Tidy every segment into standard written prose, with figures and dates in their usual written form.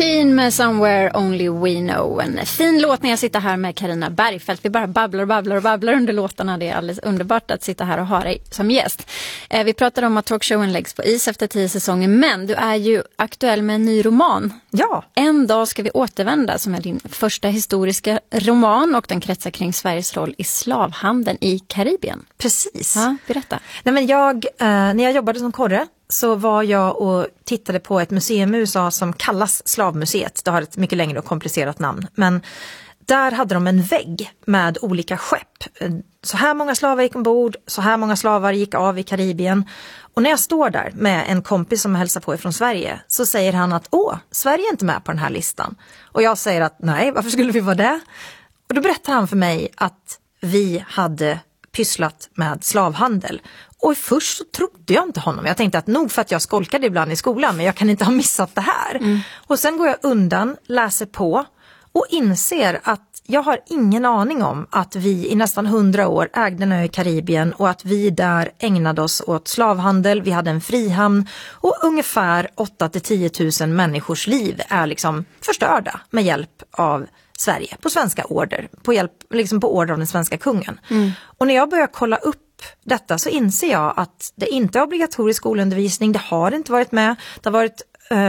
Keen med Somewhere Only We Know. En fin låt när jag sitter här med Carina Bergfeldt. Vi bara babblar under låtarna. Det är alldeles underbart att sitta här och ha dig som gäst. Vi pratade om att talkshowen läggs på is efter 10 säsonger. Men du är ju aktuell med en ny roman. Ja. En dag ska vi återvända, som är din första historiska roman. Och den kretsar kring Sveriges roll i slavhandeln i Karibien. Precis. Ja, berätta. Nej, men när jag jobbade som korre så var jag och tittade på ett museum i USA som kallas Slavmuseet. Det har ett mycket längre och komplicerat namn. Men där hade de en vägg med olika skepp. Så här många slavar gick ombord, så här många slavar gick av i Karibien. Och när jag står där med en kompis som hälsar på ifrån Sverige så säger han att Sverige är inte med på den här listan. Och jag säger att nej, varför skulle vi vara det? Och då berättar han för mig att vi hade pysslat med slavhandel. Och först så trodde jag inte honom. Jag tänkte att nog för att jag skolkade ibland i skolan, men jag kan inte ha missat det här. Och sen går jag undan, läser på och inser att jag har ingen aning om att vi i nästan 100 år ägde en ö i Karibien och att vi där ägnade oss åt slavhandel. Vi hade en frihamn och ungefär 8 till 10 000 människors liv är liksom förstörda med hjälp av Sverige på svenska order, på order av den svenska kungen. Och när jag börjar kolla upp detta så inser jag att det inte är obligatorisk skolundervisning, det har inte varit med. Det har varit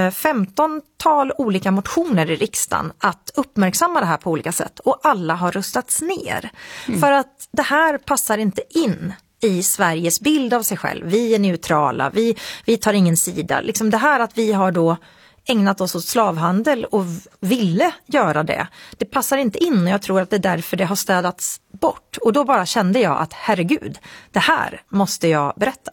15-tal olika motioner i riksdagen att uppmärksamma det här på olika sätt och alla har röstats ner. För att det här passar inte in i Sveriges bild av sig själv. Vi är neutrala, vi tar ingen sida. Liksom det här att vi har då ägnat oss åt slavhandel och ville göra det. Det passar inte in och jag tror att det är därför det har städats bort. Och då bara kände jag att herregud, det här måste jag berätta.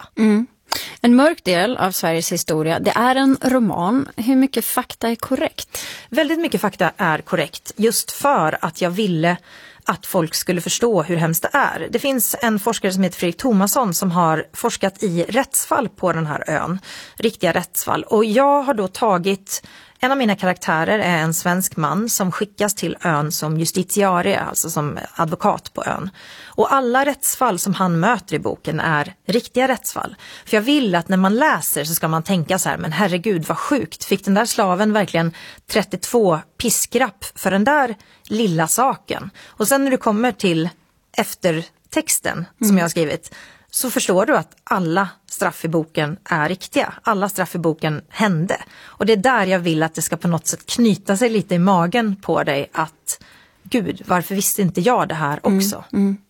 En mörk del av Sveriges historia, det är en roman. Hur mycket fakta är korrekt? Väldigt mycket fakta är korrekt just för att jag ville att folk skulle förstå hur hemskt det är. Det finns en forskare som heter Fredrik Thomasson som har forskat i rättsfall på den här ön. Riktiga rättsfall. Och jag har då tagit, en av mina karaktärer är en svensk man som skickas till ön som justitiarie, alltså som advokat på ön. Och alla rättsfall som han möter i boken är riktiga rättsfall. För jag vill att när man läser så ska man tänka så här, men herregud vad sjukt. Fick den där slaven verkligen 32 piskrapp för den där lilla saken? Och sen när du kommer till eftertexten som jag har skrivit så förstår du att alla straff i boken är riktiga. Alla straff i boken hände. Och det är där jag vill att det ska på något sätt knyta sig lite i magen på dig att gud, varför visste inte jag det här också?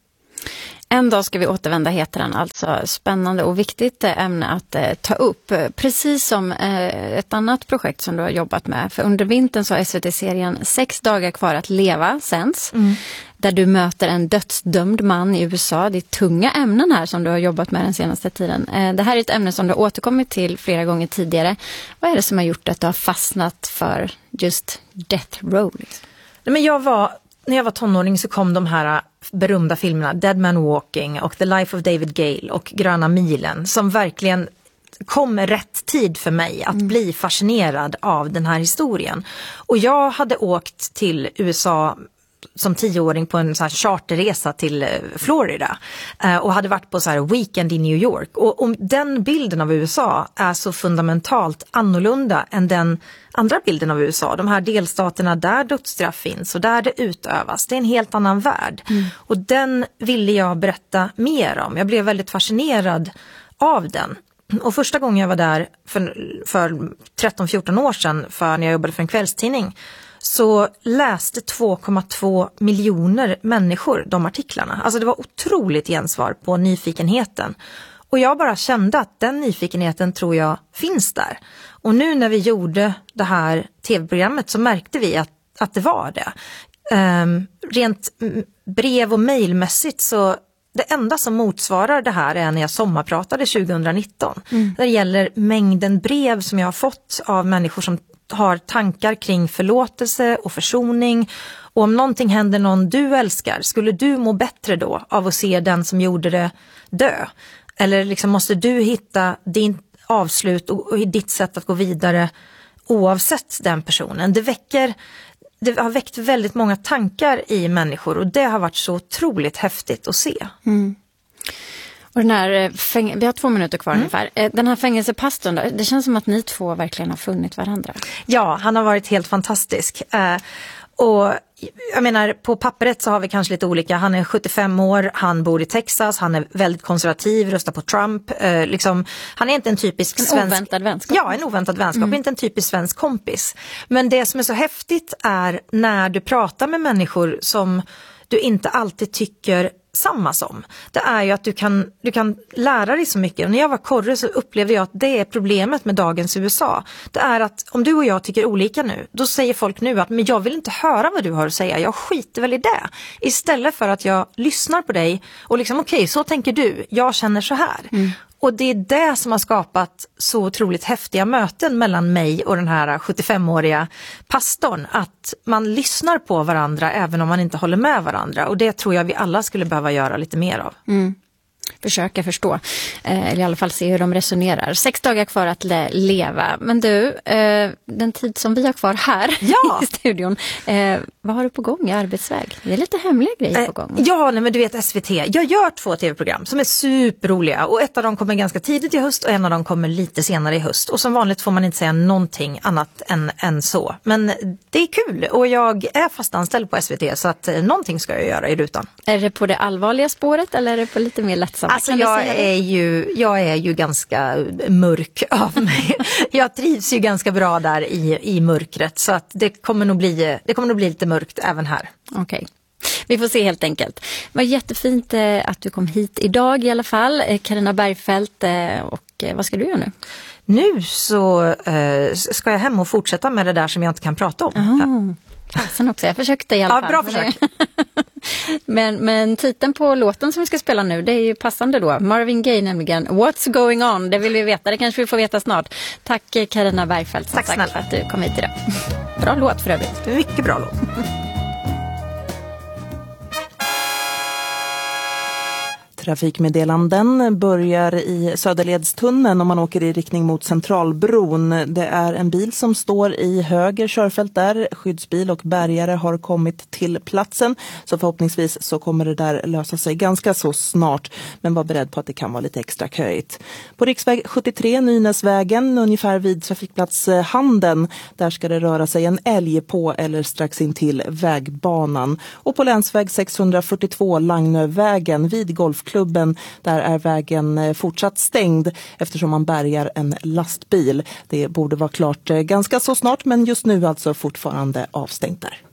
En dag ska vi återvända heter den, alltså spännande och viktigt ämne att ta upp. Precis som ett annat projekt som du har jobbat med. För under vintern så har SVT-serien 6 dagar kvar att leva sänds. Där du möter en dödsdömd man i USA. Det är tunga ämnen här som du har jobbat med den senaste tiden. Det här är ett ämne som du har återkommit till flera gånger tidigare. Vad är det som har gjort att du har fastnat för just Death Row? Liksom? Men när jag var tonåring så kom de här berömda filmerna Dead Man Walking och The Life of David Gale och Gröna milen som verkligen kom med rätt tid för mig att bli fascinerad av den här historien. Och jag hade åkt till USA som 10-åring på en så här charterresa till Florida och hade varit på så här weekend i New York. Och den bilden av USA är så fundamentalt annorlunda än den andra bilden av USA. De här delstaterna där dödsstraff finns och där det utövas. Det är en helt annan värld. Och den ville jag berätta mer om. Jag blev väldigt fascinerad av den. Och första gången jag var där för 13-14 år sedan när jag jobbade för en kvällstidning så läste 2,2 miljoner människor de artiklarna. Alltså det var otroligt gensvar på nyfikenheten. Och jag bara kände att den nyfikenheten tror jag finns där. Och nu när vi gjorde det här tv-programmet så märkte vi att det var det. Rent brev- och mejlmässigt så det enda som motsvarar det här är när jag sommarpratade 2019. När det gäller mängden brev som jag har fått av människor som har tankar kring förlåtelse och försoning. Och om någonting händer någon du älskar, skulle du må bättre då av att se den som gjorde det dö? Eller liksom måste du hitta din avslut och ditt sätt att gå vidare oavsett den personen? Det har väckt väldigt många tankar i människor och det har varit så otroligt häftigt att se. Och den här vi har 2 minuter kvar ungefär. Den här fängelsepastorn då, det känns som att ni två verkligen har funnit varandra. Ja, han har varit helt fantastisk. Och jag menar, på pappret så har vi kanske lite olika. Han är 75 år, han bor i Texas, han är väldigt konservativ, röstar på Trump. Han är inte en typisk svensk... oväntad vänskap. Ja, en oväntad vänskap, inte en typisk svensk kompis. Men det som är så häftigt är när du pratar med människor som du inte alltid tycker samma som. Det är ju att du kan lära dig så mycket. Och när jag var korre så upplevde jag att det är problemet med dagens USA. Det är att om du och jag tycker olika nu, då säger folk nu att men jag vill inte höra vad du har att säga. Jag skiter väl i det. Istället för att jag lyssnar på dig och liksom okej, så tänker du. Jag känner så här. Och det är det som har skapat så otroligt häftiga möten mellan mig och den här 75-åriga pastorn. Att man lyssnar på varandra även om man inte håller med varandra. Och det tror jag vi alla skulle behöva göra lite mer av. Försöka förstå, eller i alla fall se hur de resonerar. 6 dagar kvar att leva. Men du, den tid som vi har kvar här i studion, vad har du på gång i arbetsväg? Det är lite hemliga grejer på gång. Ja, men du vet SVT. Jag gör 2 tv-program som är superroliga och ett av dem kommer ganska tidigt i höst och en av dem kommer lite senare i höst. Och som vanligt får man inte säga någonting annat än så. Men det är kul och jag är fast anställd på SVT så att någonting ska jag göra i rutan. Är det på det allvarliga spåret eller är det på lite mer lättsamt? Alltså jag är ju ganska mörk av mig. Jag trivs ju ganska bra där i mörkret så att det kommer nog bli lite mörkt även här. Okej. Vi får se helt enkelt. Det var jättefint att du kom hit idag i alla fall. Carina Bergfeldt, och vad ska du göra nu? Nu så ska jag hem och fortsätta med det där som jag inte kan prata om. Fasen också, jag försökte i alla fall. Ja, bra försök. Men titeln på låten som vi ska spela nu, det är ju passande då. Marvin Gaye nämligen. What's going on? Det vill vi veta, det kanske vi får veta snart. Tack Carina Bergfeldt. Tack snälla för att du kom hit idag. Bra låt för övrigt. Mycket bra låt. Trafikmeddelanden börjar i Söderledstunneln om man åker i riktning mot Centralbron. Det är en bil som står i höger körfält där. Skyddsbil och bärgare har kommit till platsen. Så förhoppningsvis så kommer det där lösa sig ganska så snart. Men var beredd på att det kan vara lite extra köjt. På riksväg 73 Nynäsvägen ungefär vid trafikplats Handen. Där ska det röra sig en älg på eller strax in till vägbanan. Och på länsväg 642 Lagnövägen vid Golfklubben. Där är vägen fortsatt stängd eftersom man bärgar en lastbil. Det borde vara klart ganska så snart men just nu alltså fortfarande avstängt där.